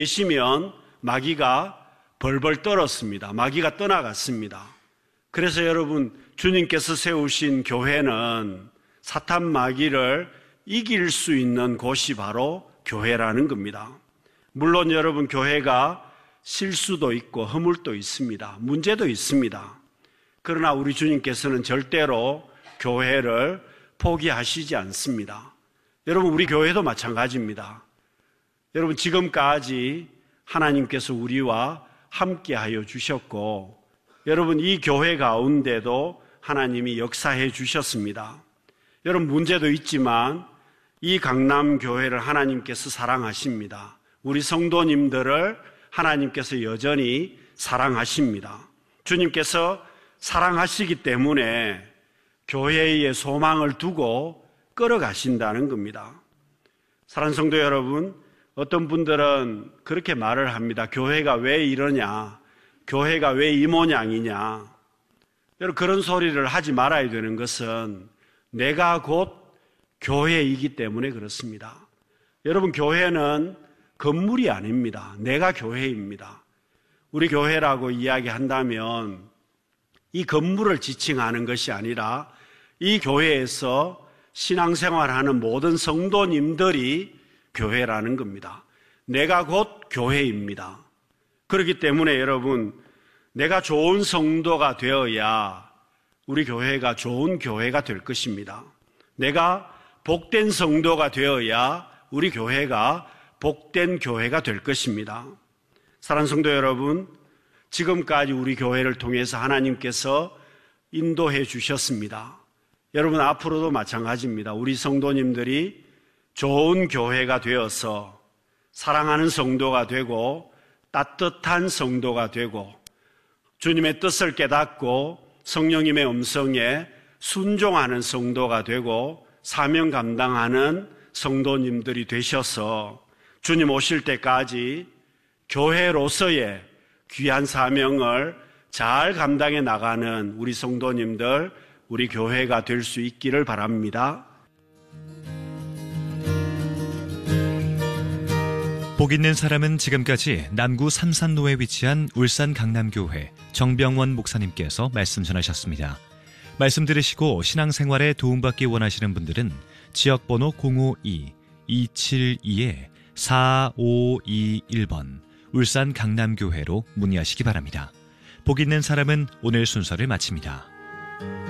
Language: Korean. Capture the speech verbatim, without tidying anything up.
계시면 마귀가 벌벌 떨었습니다. 마귀가 떠나갔습니다. 그래서 여러분, 주님께서 세우신 교회는 사탄 마귀를 이길 수 있는 곳이 바로 교회라는 겁니다. 물론 여러분, 교회가 실수도 있고 허물도 있습니다. 문제도 있습니다. 그러나 우리 주님께서는 절대로 교회를 포기하시지 않습니다. 여러분, 우리 교회도 마찬가지입니다. 여러분, 지금까지 하나님께서 우리와 함께하여 주셨고, 여러분, 이 교회 가운데도 하나님이 역사해 주셨습니다. 여러분, 문제도 있지만 이 강남교회를 하나님께서 사랑하십니다. 우리 성도님들을 하나님께서 여전히 사랑하십니다. 주님께서 사랑하시기 때문에 교회의 소망을 두고 끌어가신다는 겁니다. 사랑하는 성도 여러분, 어떤 분들은 그렇게 말을 합니다. 교회가 왜 이러냐? 교회가 왜 이 모양이냐? 여러분, 그런 소리를 하지 말아야 되는 것은 내가 곧 교회이기 때문에 그렇습니다. 여러분, 교회는 건물이 아닙니다. 내가 교회입니다. 우리 교회라고 이야기한다면 이 건물을 지칭하는 것이 아니라 이 교회에서 신앙생활하는 모든 성도님들이 교회라는 겁니다. 내가 곧 교회입니다. 그렇기 때문에 여러분, 내가 좋은 성도가 되어야 우리 교회가 좋은 교회가 될 것입니다. 내가 복된 성도가 되어야 우리 교회가 복된 교회가 될 것입니다. 사랑하는 성도 여러분, 지금까지 우리 교회를 통해서 하나님께서 인도해 주셨습니다. 여러분, 앞으로도 마찬가지입니다. 우리 성도님들이 좋은 교회가 되어서 사랑하는 성도가 되고 따뜻한 성도가 되고 주님의 뜻을 깨닫고 성령님의 음성에 순종하는 성도가 되고 사명 감당하는 성도님들이 되셔서 주님 오실 때까지 교회로서의 귀한 사명을 잘 감당해 나가는 우리 성도님들, 우리 교회가 될 수 있기를 바랍니다. 복 있는 사람은 지금까지 남구 삼산로에 위치한 울산 강남교회 정병원 목사님께서 말씀 전하셨습니다. 말씀 들으시고 신앙생활에 도움받기 원하시는 분들은 지역번호 공오이 이칠이 사오이일 번 울산 강남교회로 문의하시기 바랍니다. 복 있는 사람은 오늘 순서를 마칩니다.